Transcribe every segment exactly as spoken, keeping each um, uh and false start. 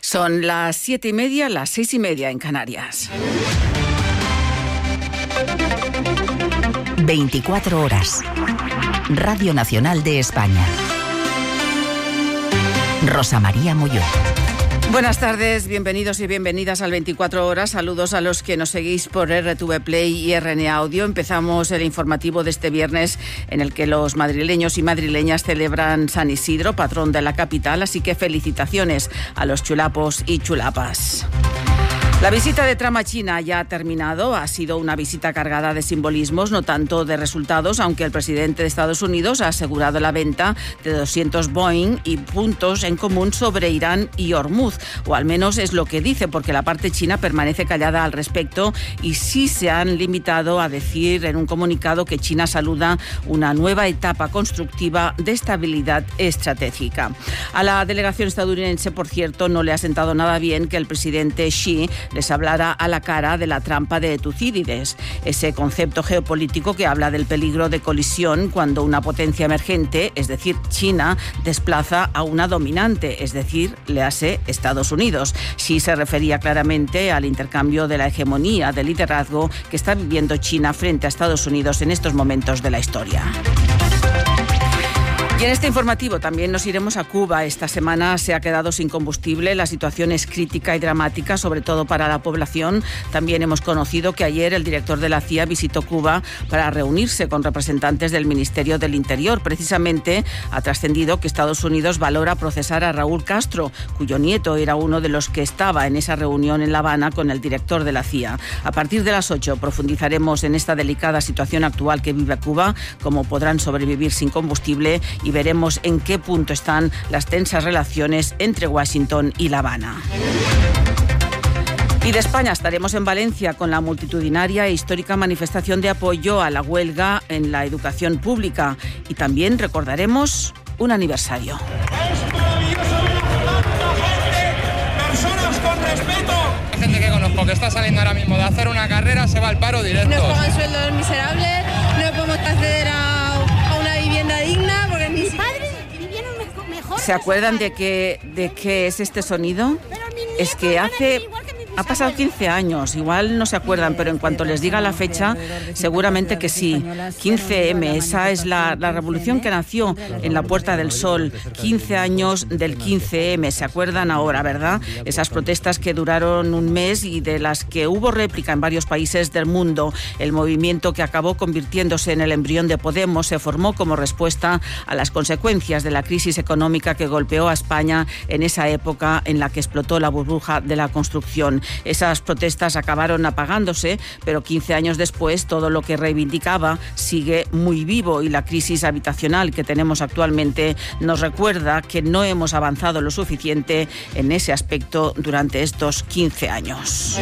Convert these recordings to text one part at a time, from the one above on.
Son las siete y media, las seis y media en Canarias. veinticuatro horas. Radio Nacional de España. Rosa María Molló. Buenas tardes, bienvenidos y bienvenidas al veinticuatro horas. Saludos a los que nos seguís por R T V Play y R N A Audio. Empezamos el informativo de este viernes en el que los madrileños y madrileñas celebran San Isidro, patrón de la capital, así que felicitaciones a los chulapos y chulapas. La visita de Trump a China ya ha terminado. Ha sido una visita cargada de simbolismos, no tanto de resultados, aunque el presidente de Estados Unidos ha asegurado la venta de doscientos Boeing y puntos en común sobre Irán y Hormuz, o al menos es lo que dice, porque la parte china permanece callada al respecto y sí se han limitado a decir en un comunicado que China saluda una nueva etapa constructiva de estabilidad estratégica. A la delegación estadounidense, por cierto, no le ha sentado nada bien que el presidente Xi les hablara a la cara de la trampa de Tucídides, ese concepto geopolítico que habla del peligro de colisión cuando una potencia emergente, es decir, China, desplaza a una dominante, es decir, le hace Estados Unidos. Xi se refería claramente al intercambio de la hegemonía, del liderazgo que está viviendo China frente a Estados Unidos en estos momentos de la historia. Y en este informativo también nos iremos a Cuba. Esta semana se ha quedado sin combustible. La situación es crítica y dramática, sobre todo para la población. También hemos conocido que ayer el director de la C I A visitó Cuba para reunirse con representantes del Ministerio del Interior. Precisamente ha trascendido que Estados Unidos valora procesar a Raúl Castro, cuyo nieto era uno de los que estaba en esa reunión en La Habana con el director de la C I A. A partir de las ocho profundizaremos en esta delicada situación actual que vive Cuba, cómo podrán sobrevivir sin combustible, y veremos en qué punto están las tensas relaciones entre Washington y La Habana. Y de España estaremos en Valencia con la multitudinaria e histórica manifestación de apoyo a la huelga en la educación pública. Y también recordaremos un aniversario. ¡Es maravilloso ver tanta gente! ¡Personas con respeto! Hay gente que conozco que está saliendo ahora mismo de hacer una carrera, se va al paro directo. Nos pagan sueldos miserables, no podemos acceder a, a una vivienda digna porque mis padres vivieron mejor. ¿Se acuerdan de qué de qué es este sonido? Es que hace... Ha pasado quince años, igual no se acuerdan, pero en cuanto les diga la fecha, seguramente que sí. quince eme, esa es la, la revolución que nació en la Puerta del Sol. quince años del quince eme, ¿se acuerdan ahora, verdad? Esas protestas que duraron un mes y de las que hubo réplica en varios países del mundo. El movimiento que acabó convirtiéndose en el embrión de Podemos se formó como respuesta a las consecuencias de la crisis económica que golpeó a España en esa época en la que explotó la burbuja de la construcción. Esas protestas acabaron apagándose, pero quince años después todo lo que reivindicaba sigue muy vivo y la crisis habitacional que tenemos actualmente nos recuerda que no hemos avanzado lo suficiente en ese aspecto durante estos quince años.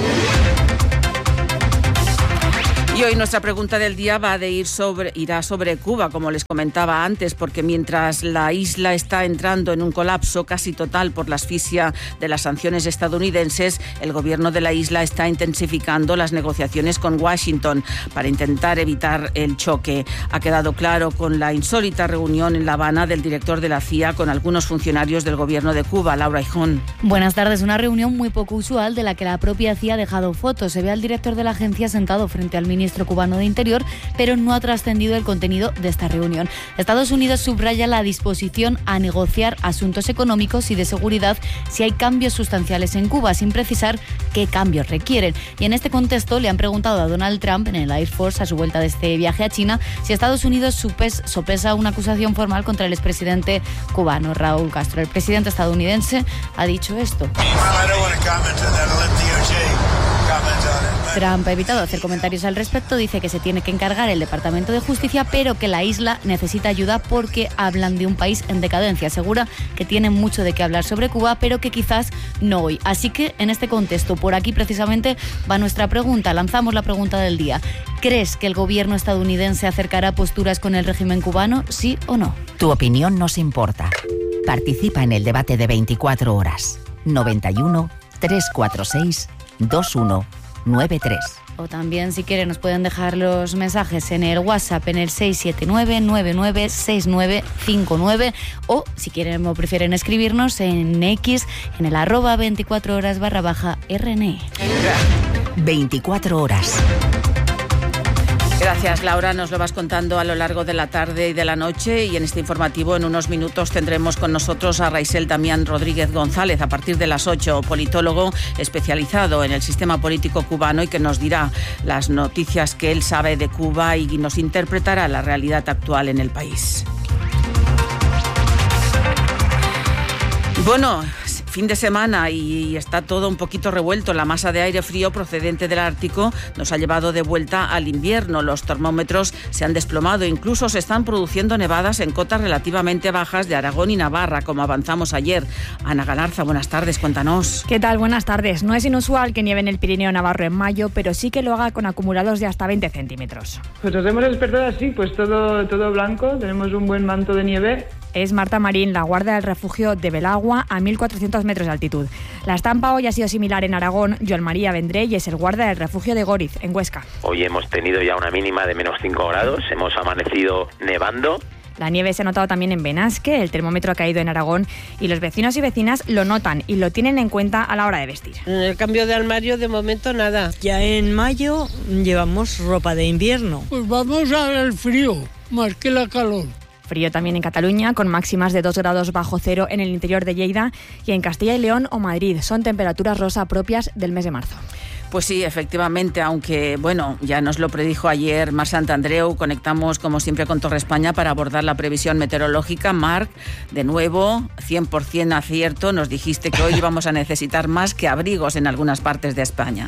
Y hoy nuestra pregunta del día va de ir sobre, irá sobre Cuba, como les comentaba antes, porque mientras la isla está entrando en un colapso casi total por la asfixia de las sanciones estadounidenses, el gobierno de la isla está intensificando las negociaciones con Washington para intentar evitar el choque. Ha quedado claro con la insólita reunión en La Habana del director de la C I A con algunos funcionarios del gobierno de Cuba. Laura Hijón. Buenas tardes. Una reunión muy poco usual de la que la propia C I A ha dejado fotos. Se ve al director de la agencia sentado frente al ministro ministro cubano de Interior, pero no ha trascendido el contenido de esta reunión. Estados Unidos subraya la disposición a negociar asuntos económicos y de seguridad si hay cambios sustanciales en Cuba, sin precisar qué cambios requieren. Y en este contexto le han preguntado a Donald Trump en el Air Force a su vuelta de este viaje a China si Estados Unidos supes, sopesa una acusación formal contra el expresidente cubano Raúl Castro. El presidente estadounidense ha dicho esto. Trump ha evitado hacer comentarios al respecto, dice que se tiene que encargar el Departamento de Justicia, pero que la isla necesita ayuda porque hablan de un país en decadencia. Asegura que tienen mucho de qué hablar sobre Cuba, pero que quizás no hoy. Así que en este contexto, por aquí precisamente va nuestra pregunta. Lanzamos la pregunta del día. ¿Crees que el gobierno estadounidense acercará posturas con el régimen cubano, sí o no? Tu opinión nos importa. Participa en el debate de veinticuatro horas. noventa y uno, trescientos cuarenta y seis, veintiuno noventa y tres. O también, si quieren, nos pueden dejar los mensajes en el WhatsApp en el seis siete nueve, nueve nueve seis nueve cinco nueve, o si quieren o prefieren escribirnos en X en el arroba veinticuatro horas barra baja R N E. veinticuatro horas. Gracias, Laura. Nos lo vas contando a lo largo de la tarde y de la noche, y en este informativo en unos minutos tendremos con nosotros a Raisel Damián Rodríguez González a partir de las ocho, politólogo especializado en el sistema político cubano y que nos dirá las noticias que él sabe de Cuba y nos interpretará la realidad actual en el país. Bueno, fin de semana y está todo un poquito revuelto. La masa de aire frío procedente del Ártico nos ha llevado de vuelta al invierno. Los termómetros se han desplomado, incluso se están produciendo nevadas en cotas relativamente bajas de Aragón y Navarra, como avanzamos ayer. Ana Galarza, buenas tardes, cuéntanos. ¿Qué tal? Buenas tardes. No es inusual que nieve en el Pirineo navarro en mayo, pero sí que lo haga con acumulados de hasta veinte centímetros. Pues nos hemos despertado así, pues todo, todo blanco, tenemos un buen manto de nieve. Es Marta Marín, la guardia del refugio de Belagua, a mil cuatrocientos metros de altitud. La estampa hoy ha sido similar en Aragón. Joan María Vendrell es el guardia del refugio de Góriz, en Huesca. Hoy hemos tenido ya una mínima de menos cinco grados, hemos amanecido nevando. La nieve se ha notado también en Benasque, el termómetro ha caído en Aragón y los vecinos y vecinas lo notan y lo tienen en cuenta a la hora de vestir. En el cambio de armario, de momento, nada. Ya en mayo llevamos ropa de invierno. Pues vamos al frío, más que la calor. Frío también en Cataluña, con máximas de dos grados bajo cero en el interior de Lleida, y en Castilla y León o Madrid. Son temperaturas rosa propias del mes de marzo. Pues sí, efectivamente, aunque, bueno, ya nos lo predijo ayer Marc Santandreu. Conectamos, como siempre, con Torre España para abordar la previsión meteorológica. Marc, de nuevo, cien por ciento acierto. Nos dijiste que hoy íbamos a necesitar más que abrigos en algunas partes de España.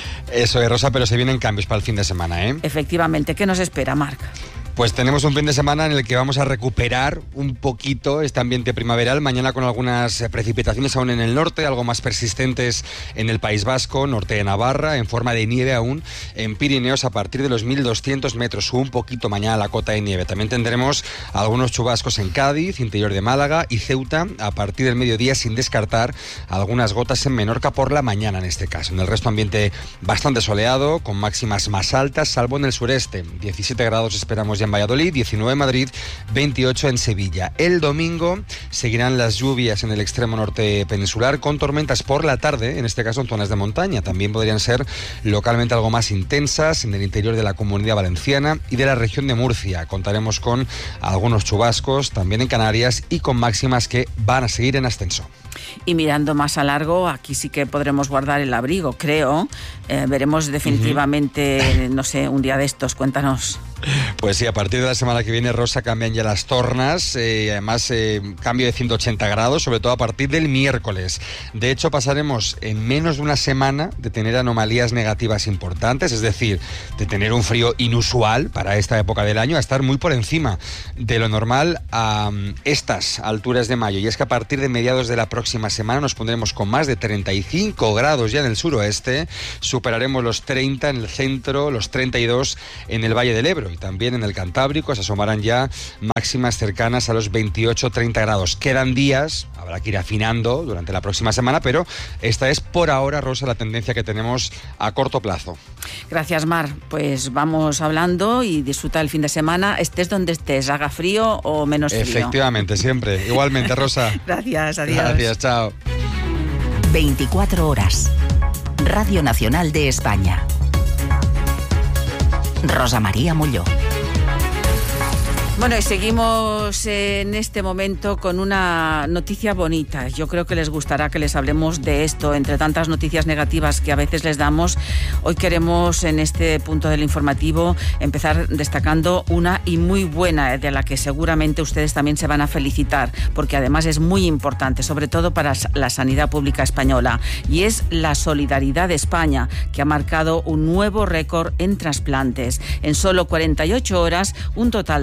Eso es, Rosa, pero se vienen cambios para el fin de semana, ¿eh? Efectivamente. ¿Qué nos espera, Marc? Pues tenemos un fin de semana en el que vamos a recuperar un poquito este ambiente primaveral, mañana con algunas precipitaciones aún en el norte, algo más persistentes en el País Vasco, norte de Navarra, en forma de nieve aún en Pirineos a partir de los mil doscientos metros, un poquito mañana la cota de nieve. También tendremos algunos chubascos en Cádiz, interior de Málaga y Ceuta a partir del mediodía, sin descartar algunas gotas en Menorca por la mañana en este caso. En el resto ambiente bastante soleado, con máximas más altas, salvo en el sureste. diecisiete grados esperamos ya en Valladolid, diecinueve en Madrid, veintiocho en Sevilla. El domingo seguirán las lluvias en el extremo norte peninsular, con tormentas por la tarde, en este caso en zonas de montaña. También podrían ser localmente algo más intensas en el interior de la Comunidad Valenciana y de la región de Murcia. Contaremos con algunos chubascos también en Canarias y con máximas que van a seguir en ascenso. Y mirando más a largo, aquí sí que podremos guardar el abrigo, creo. Eh, veremos definitivamente, uh-huh. no sé, un día de estos. Cuéntanos. Pues sí, a partir de la semana que viene, Rosa, cambian ya las tornas, eh, además eh, cambio de ciento ochenta grados, sobre todo a partir del miércoles. De hecho, pasaremos en menos de una semana de tener anomalías negativas importantes, es decir, de tener un frío inusual para esta época del año, a estar muy por encima de lo normal a um, estas alturas de mayo. Y es que a partir de mediados de la próxima semana nos pondremos con más de treinta y cinco grados ya en el suroeste, superaremos los treinta en el centro, los treinta y dos en el Valle del Ebro. Y también en el Cantábrico se asomarán ya máximas cercanas a los veintiocho treinta grados. Quedan días, habrá que ir afinando durante la próxima semana, pero esta es por ahora, Rosa, la tendencia que tenemos a corto plazo. Gracias, Mar. Pues vamos hablando y disfruta el fin de semana, estés donde estés, haga frío o menos frío. Efectivamente, siempre. Igualmente, Rosa. Gracias, adiós. Gracias, chao. veinticuatro horas. Radio Nacional de España. Rosa María Molló. Bueno, y seguimos en este momento con una noticia bonita. Yo creo que les gustará que les hablemos de esto. Entre tantas noticias negativas que a veces les damos, hoy queremos en este punto del informativo empezar destacando una y muy buena, de la que seguramente ustedes también se van a felicitar, porque además es muy importante, sobre todo para la sanidad pública española. Y es la solidaridad de España, que ha marcado un nuevo récord en trasplantes. En solo cuarenta y ocho horas, un total de treinta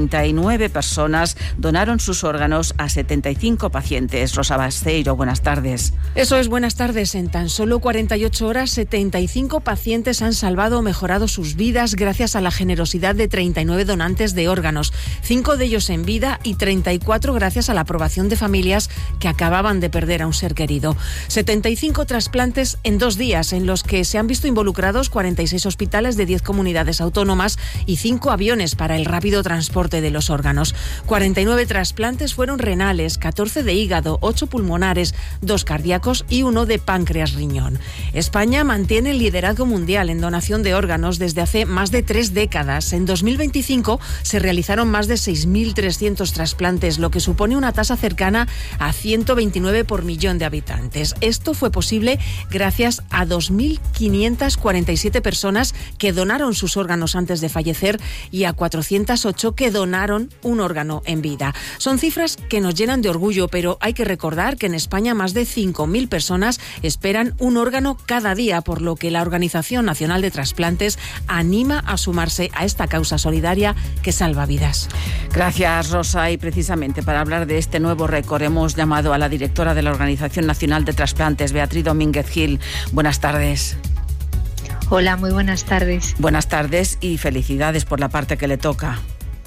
treinta y nueve personas donaron sus órganos a setenta y cinco pacientes. Rosa Basteiro, buenas tardes. Eso es, buenas tardes. En tan solo cuarenta y ocho horas, setenta y cinco pacientes han salvado o mejorado sus vidas gracias a la generosidad de treinta y nueve donantes de órganos, cinco de ellos en vida y treinta y cuatro gracias a la aprobación de familias que acababan de perder a un ser querido. setenta y cinco trasplantes en dos días, en los que se han visto involucrados cuarenta y seis hospitales de diez comunidades autónomas y cinco aviones para el rápido transporte de los órganos. cuarenta y nueve trasplantes fueron renales, catorce de hígado, ocho pulmonares, dos cardíacos y uno de páncreas-riñón. España mantiene el liderazgo mundial en donación de órganos desde hace más de tres décadas. En dos mil veinticinco se realizaron más de seis mil trescientos trasplantes, lo que supone una tasa cercana a ciento veintinueve por millón de habitantes. Esto fue posible gracias a dos mil quinientas cuarenta y siete personas que donaron sus órganos antes de fallecer y a cuatrocientas ocho que donaron un órgano en vida. Son cifras que nos llenan de orgullo, pero hay que recordar que en España más de cinco mil personas esperan un órgano cada día, por lo que la Organización Nacional de Trasplantes anima a sumarse a esta causa solidaria que salva vidas. Gracias, Rosa. Y precisamente para hablar de este nuevo récord hemos llamado a la directora de la Organización Nacional de Trasplantes, Beatriz Domínguez Gil. Buenas tardes. Hola, muy buenas tardes. Buenas tardes y felicidades por la parte que le toca.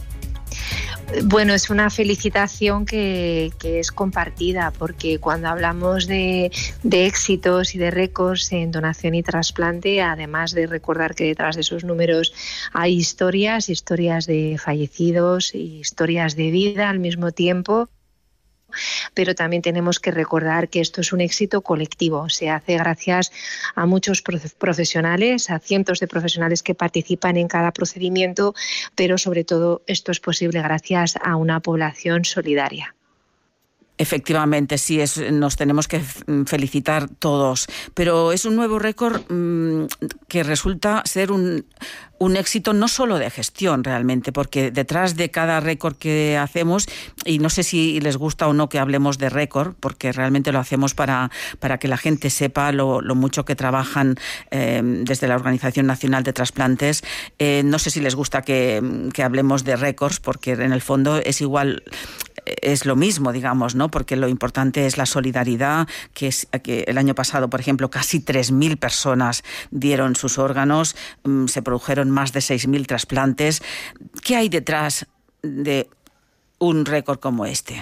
Bueno, es una felicitación que, que es compartida, porque cuando hablamos de, de éxitos y de récords en donación y trasplante, además de recordar que detrás de esos números hay historias, historias de fallecidos, historias de vida al mismo tiempo, pero también tenemos que recordar que esto es un éxito colectivo. Se hace gracias a muchos profesionales, a cientos de profesionales que participan en cada procedimiento, pero sobre todo esto es posible gracias a una población solidaria. Efectivamente, sí, es, nos tenemos que felicitar todos, pero es un nuevo récord mmm, que resulta ser un, un éxito no solo de gestión realmente, porque detrás de cada récord que hacemos, y no sé si les gusta o no que hablemos de récord, porque realmente lo hacemos para, para que la gente sepa lo, lo mucho que trabajan eh, desde la Organización Nacional de Trasplantes. Eh, no sé si les gusta que, que hablemos de récords, porque en el fondo es igual... es lo mismo, digamos, ¿no? Porque lo importante es la solidaridad, que es que el año pasado, por ejemplo, casi tres mil personas dieron sus órganos, se produjeron más de seis mil trasplantes. ¿Qué hay detrás de un récord como este?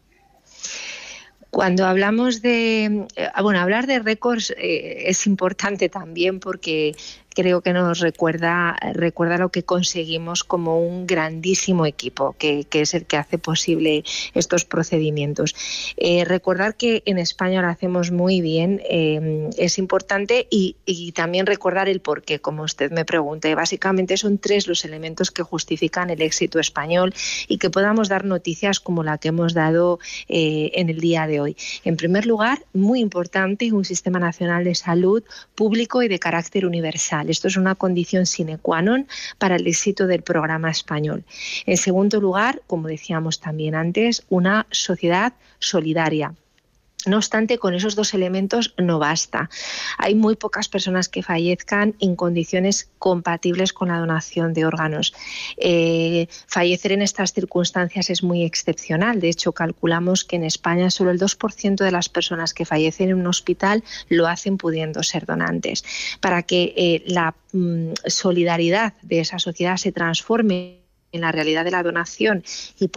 Cuando hablamos de... Bueno, hablar de récords eh, es importante también porque creo que nos recuerda, recuerda lo que conseguimos como un grandísimo equipo, que, que es el que hace posible estos procedimientos. Eh, recordar que en España lo hacemos muy bien eh, es importante y, y también recordar el porqué, como usted me pregunta. Básicamente son tres los elementos que justifican el éxito español y que podamos dar noticias como la que hemos dado eh, en el día de hoy. En primer lugar, muy importante, un sistema nacional de salud público y de carácter universal. Esto es una condición sine qua non para el éxito del programa español. En segundo lugar, como decíamos también antes, una sociedad solidaria. No obstante, con esos dos elementos no basta. Hay muy pocas personas que fallezcan en condiciones compatibles con la donación de órganos. Eh, fallecer en estas circunstancias es muy excepcional. De hecho, calculamos que en España solo el dos por ciento de las personas que fallecen en un hospital lo hacen pudiendo ser donantes. Para que eh, la mm, solidaridad de esa sociedad se transforme en la realidad de la donación y